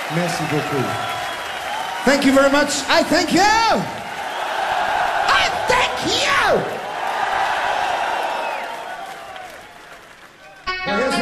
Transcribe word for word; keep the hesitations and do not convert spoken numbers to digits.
Merci beaucoup. Thank you very much. I thank you.